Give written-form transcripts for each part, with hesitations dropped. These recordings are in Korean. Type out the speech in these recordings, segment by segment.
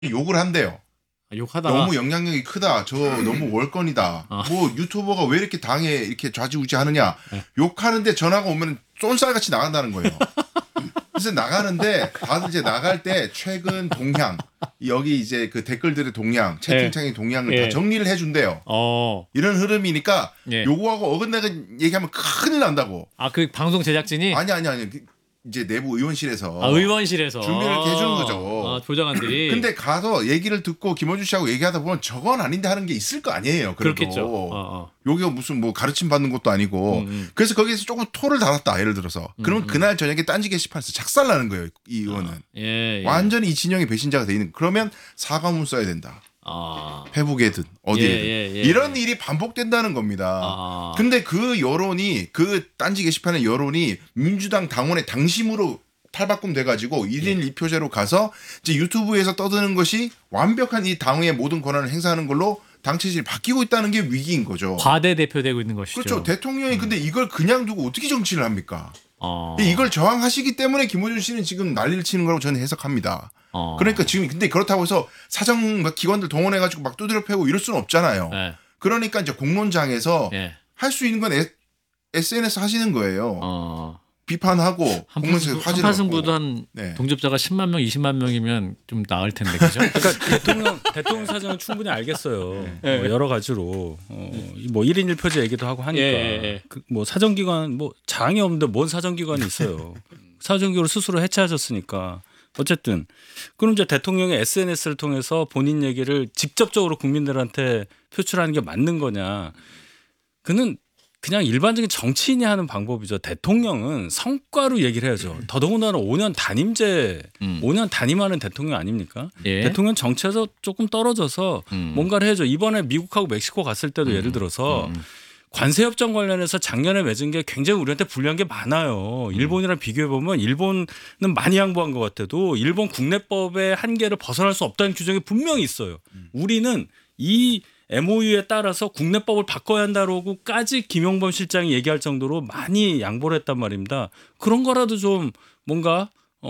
욕을 한대요. 욕하다가 너무 영향력이 크다. 저 너무 월권이다. 뭐 유튜버가 왜 이렇게 당에 이렇게 좌지우지하느냐. 욕하는데 전화가 오면 쏜살같이 나간다는 거예요. 그래서 나가는데 다들 이제 나갈 때 최근 동향 여기 이제 그 댓글들의 동향 채팅창의 동향을 다 정리를 해준대요. 이런 흐름이니까 요거하고 어긋나게 얘기하면 큰일 난다고. 그 방송 제작진이 아니 이제 내부 의원실에서 의원실에서 준비를 이렇게 해주는 거죠. 조장관들이. 근데 가서 얘기를 듣고 김원준 씨하고 얘기하다 보면 저건 아닌데 하는 게 있을 거 아니에요. 그래도. 그렇겠죠. 여기가 무슨 뭐 가르침 받는 것도 아니고. 그래서 거기에서 조금 토를 달았다. 예를 들어서. 그러면 그날 저녁에 딴지 게시판에서 작살나는 거예요. 이 의원은. 완전히 이 진영의 배신자가 돼 있는. 그러면 사과문 써야 된다. 페북에든 어디에든 이런 일이 반복된다는 겁니다. 근데 그 여론이 그 딴지 게시판의 여론이 민주당 당원의 당심으로 탈바꿈 돼가지고 1인 2표제로 가서 이제 유튜브에서 떠드는 것이 완벽한 이 당의 모든 권한을 행사하는 걸로 당 체질이 바뀌고 있다는 게 위기인 거죠. 과대 대표되고 있는 것이죠. 그렇죠. 대통령이 근데 이걸 그냥 두고 어떻게 정치를 합니까? 이걸 저항하시기 때문에 김어준 씨는 지금 난리를 치는 거라고 저는 해석합니다. 그러니까 지금 근데 그렇다고 해서 사정 기관들 동원해가지고 막 두드려 패고 이럴 수는 없잖아요. 그러니까 이제 공론장에서 할 수 있는 건 SNS 하시는 거예요. 비판하고 한판승부도 한 동접자가 10만 명, 20만 명이면 좀 나을 텐데 그죠? 그러니까 대통령 사정은 충분히 알겠어요. 뭐 여러 가지로 뭐 1인 1표제 얘기도 하고 하니까 뭐 사정기관 뭐 장이 없는데 뭔 사정기관이 있어요. 사정기관을 스스로 해체하셨으니까. 어쨌든 그럼 이제 대통령의 SNS를 통해서 본인 얘기를 직접적으로 국민들한테 표출하는 게 맞는 거냐? 그는 그냥 일반적인 정치인이 하는 방법이죠. 대통령은 성과로 얘기를 해야죠. 더더군다나 5년 단임제, 5년 단임하는 대통령 아닙니까? 대통령 정치에서 조금 떨어져서 뭔가를 해야죠. 이번에 미국하고 멕시코 갔을 때도 예를 들어서 관세협정 관련해서 작년에 맺은 게 굉장히 우리한테 불리한 게 많아요. 일본이랑 비교해보면 일본은 많이 양보한 것 같아도 일본 국내법의 한계를 벗어날 수 없다는 규정이 분명히 있어요. 우리는 이 MOU에 따라서 국내법을 바꿔야 한다고까지 김용범 실장이 얘기할 정도로 많이 양보를 했단 말입니다. 그런 거라도 좀 뭔가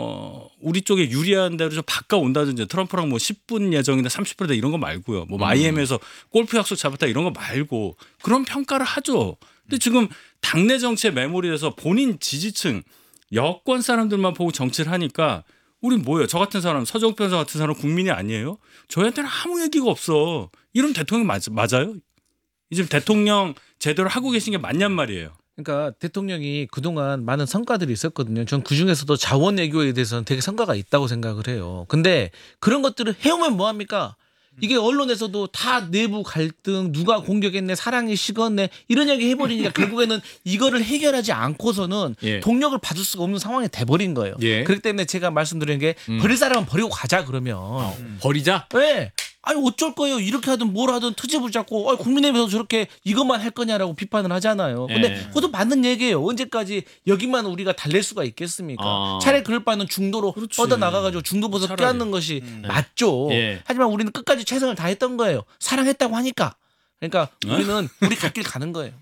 우리 쪽에 유리한 대로 좀 바꿔온다든지 트럼프랑 뭐 10분 예정이나 30분이다 이런 거 말고요. 뭐 마이애미에서 골프 약속 잡았다 이런 거 말고 그런 평가를 하죠. 근데 지금 당내 정치에 매몰이 돼서 본인 지지층 여권 사람들만 보고 정치를 하니까 우린 뭐예요? 저 같은 사람 서정욱 변호사 같은 사람 국민이 아니에요? 저희한테는 아무 얘기가 없어. 이런 대통령 맞아요? 지금 대통령 제대로 하고 계신 게 맞냔 말이에요. 그러니까 대통령이 그동안 많은 성과들이 있었거든요. 전 그중에서도 자원 외교에 대해서는 되게 성과가 있다고 생각을 해요. 근데 그런 것들을 해오면 뭐합니까? 이게 언론에서도 다 내부 갈등, 누가 공격했네, 사랑이 식었네 이런 얘기 해버리니까 결국에는 이거를 해결하지 않고서는 동력을 받을 수가 없는 상황이 돼버린 거예요. 그렇기 때문에 제가 말씀드리는 게 버릴 사람은 버리고 가자 그러면. 버리자? 네. 아니 어쩔 거예요. 이렇게 하든 뭘 하든 트집을 잡고 국민의힘에서 저렇게 이것만 할 거냐라고 비판을 하잖아요. 근데 그것도 맞는 얘기예요. 언제까지 여기만 우리가 달랠 수가 있겠습니까? 차라리 그럴 바에는 중도로 뻗어나가가지고 중도버섯 껴안는 것이 맞죠. 하지만 우리는 끝까지 최선을 다했던 거예요. 사랑했다고 하니까. 그러니까 우리는 우리 갈 길 가는 거예요.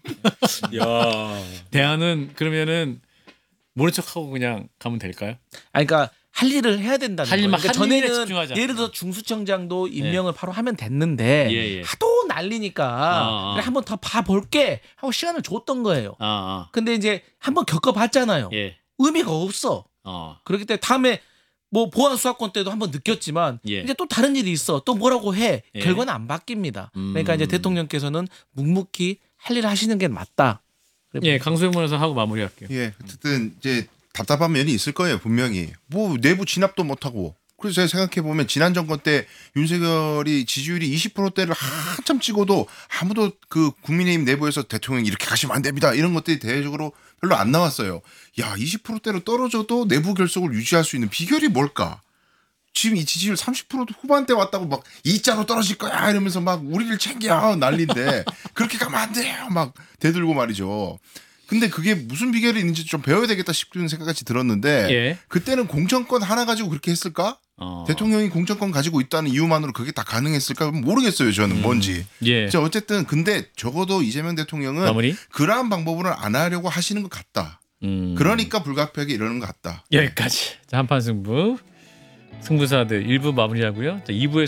야. 대안은 그러면은 모른 척하고 그냥 가면 될까요? 그러니까 할 일을 해야 된다는 거예요. 그러니까 전에는 예를 들어 중수청장도 임명을 바로 하면 됐는데 하도 난리니까 한번 더 봐볼게 하고 시간을 줬던 거예요. 근데 이제 한번 겪어봤잖아요. 의미가 없어. 그렇기 때문에 다음에 뭐 보안 수사권 때도 한번 느꼈지만 이제 또 다른 일이 있어. 또 뭐라고 해. 결과는 안 바뀝니다. 그러니까 이제 대통령께서는 묵묵히 할 일을 하시는 게 맞다. 강수영 변호사 하고 마무리할게요. 어쨌든 이제 답답한 면이 있을 거예요. 분명히. 뭐 내부 진압도 못하고. 그래서 제가 생각해보면 지난 정권 때 윤석열이 지지율이 20%대를 한참 찍어도 아무도 그 국민의힘 내부에서 대통령이 이렇게 가시면 안 됩니다. 이런 것들이 대외적으로 별로 안 나왔어요. 야 20%대로 떨어져도 내부 결속을 유지할 수 있는 비결이 뭘까? 지금 이 지지율 30% 후반대 왔다고 막 2자로 떨어질 거야 이러면서 막 우리를 챙겨 난리인데 그렇게 가면 안 돼요. 막 대들고 말이죠. 근데 그게 무슨 비결이 있는지 좀 배워야 되겠다 싶은 생각까지 들었는데 그때는 공천권 하나 가지고 그렇게 했을까? 대통령이 공천권 가지고 있다는 이유만으로 그게 다 가능했을까? 모르겠어요. 저는 뭔지. 자, 어쨌든 근데 적어도 이재명 대통령은 그러한 방법으로 안 하려고 하시는 것 같다. 그러니까 불가피하게 이러는 것 같다. 여기까지. 자, 한판 승부. 승부사들 1부 마무리하고요. 2부에